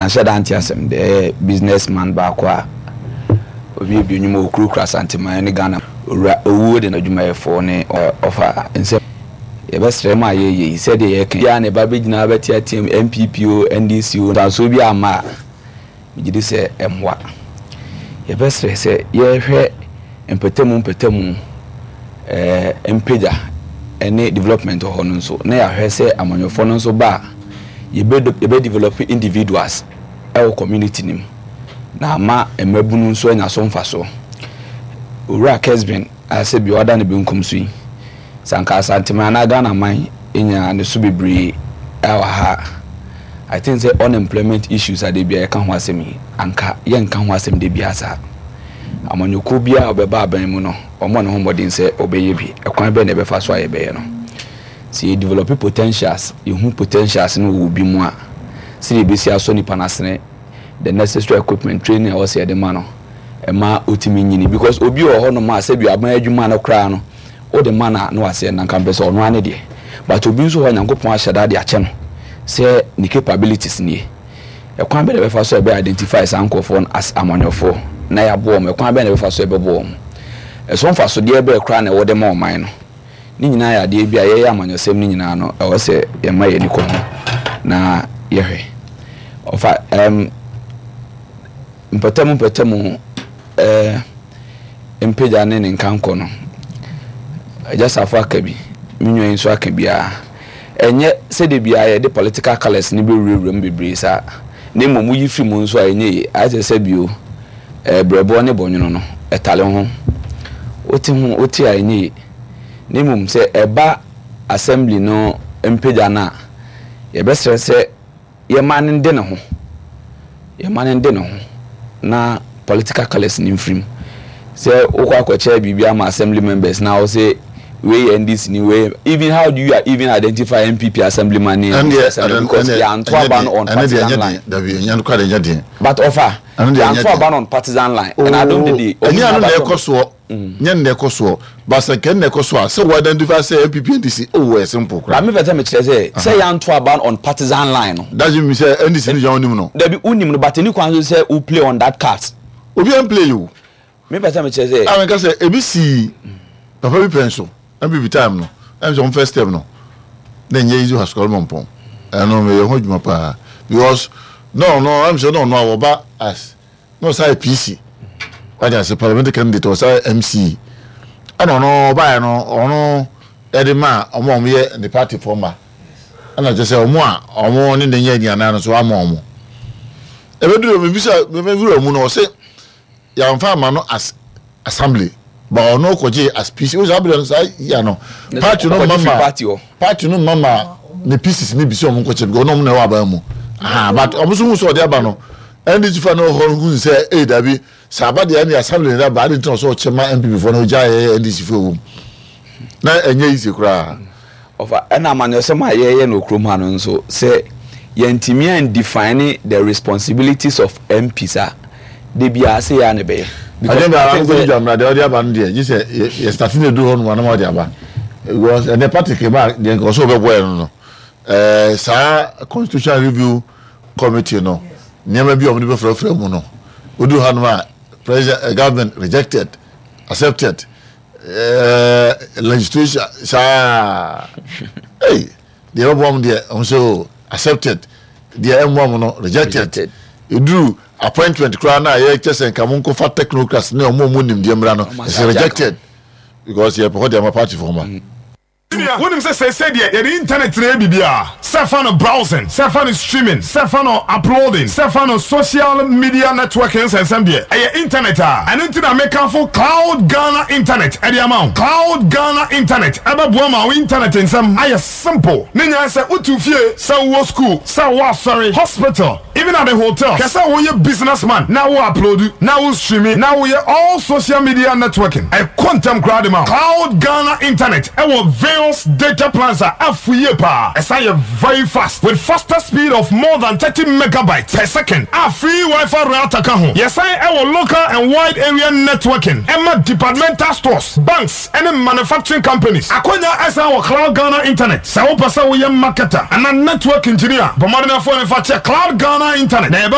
shada antiasem the businessman ba kwa obi bi nyuma okuru krasantima ne Ghana owo de na dwumayefo ne offer nse yebesre ma ye said ye kan ya ne ba begina beti atim MPPO NDCO taso bi ama gidi se emwa yebesre se ye hwe empetemu empeja ene development ho no so na ya hwe se amanyofo no so ba yebe develop individuals our community nim na ma emabunu so anya so mfaso ura Kesben ase bi oda ne benkum so yi sanka santima na Ghana man enya ne so bebre ha I think say unemployment issues are dey bia kan ho asemi anka ye nkan ho asem dey bia sa amanyoko bia obeba aban mu no omo ne ho modin say obeye bi ekwan be ne be fa so ayebe no si develop potentials you potentials no will be more see be see aso nipa nasene the necessary equipment training or say the man ema otimi nyini because obi ho no ma say bi aban adwuma no kra no o the man na wase na kan pese ono ane de but obi nso ho nyankopon ahyada de ache no say ni capabilities ni ekwan be be fa so be identify sankofo as amanyofo na ya bo mo ekwan be na be fa so be bo mo eso mfa so de be kra na wo de ma oman no ni nyina ya de bia ye amanyosem ni nyina no e wo se ye ma ye ni ko na ye hwe ofa mpetemu empeja ne nkanko no just afa kabi minyo nso akabia enye se de bia ye de political colors ni be rewrem bebre sa ne momu yi fi mu nso enye aje se bio brebo ne bonyono no etale ho oti enye ne mum se eba assembly no empeja na ye be stress ye man de ne ho na political colors ni mfrim say okwa akwacha bibia ma assembly members now say we NDC ni we even how do you even identify MPP assemblyman because they are ban on partisan line but offer they are ban on partisan line and I don't dey nyen ne koso but ken ne koso say we identify say MPP NDC oh simple crap me better me say you anto ban on partisan line no that you mean say NDC ni join no there be unim no but any kwan say who play on that card obi am play you me better me say I can say ABC papa bi penso MPP time no am so first step no then ye use has call monpon no me ho djuma pa because no I'm sure no oba as no say PC what is parliamentary candidate or say MC I don't know by no edema omo ye the party former and I just say omo ni den ye diana no so amomo e be do me bisa me wura mu no say ya mfa ma no as assembly but no koje as PC o zabilo say ya no party no mama the pieces ni bisi omo koje because no mo na wa ba mu but omo so de aba no and this for no who say eh dabi sabade ya ni assembly na ba de so chema MPP for no ja and this for na enye isi kura of na amanyosema ye no krom ha no so say yentimi and define the responsibilities of MPs de bia say ya ne be because I think jamna de odia ba no de you say you starting to do on one more dia ba because the party ke ba de go so be boy no sa constitutional review committee no nyama bi omo de be frafra mu no odu hanwa president government rejected accepted legislation sa hey the obom there also accepted the M1 no rejected edu appointment kra na ye chese nkamunko fa technocrats na omo nim de mra no is rejected because ye put them party former when him say the internet na bibia sefano browsing sefano streaming sefano uploading sefano social media networking sensambia internet and internet make for Cloud Ghana internet e the amount Cloud Ghana internet eba boama we internet nsam ay simple nenya say utufie say wo school say wo sorry hospital even at the hotel kesa wo ye businessman now wo upload now wo streaming now wo ye all social media networking e quantum crowd amount Cloud Ghana internet e wo data plans are afuye pa. Esa very fast with faster speed of more than 30 megabytes per second. A free Wi-Fi router kan ho. Yes, our local and wide area networking. Emma departmental stores, banks, and manufacturing companies. Akonya esa our Cloud Ghana internet. Sa wo pasa wo ye marketer and a network engineer. But modern phone for Cloud Ghana internet.